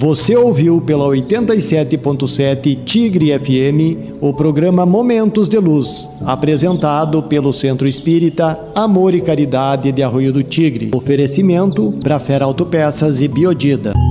Você ouviu pela 87.7 Tigre FM o programa Momentos de Luz, apresentado pelo Centro Espírita Amor e Caridade de Arroio do Tigre. Oferecimento Brafer Autopeças e Biodida.